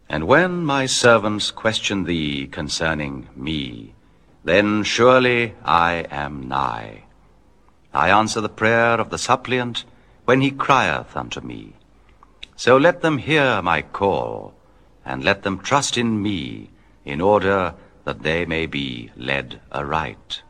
And when my servants question thee concerning me, then surely I am nigh. I answer the prayer of the suppliant when he crieth unto me. So let them hear my call, and let them trust in me, in order that they may be led aright.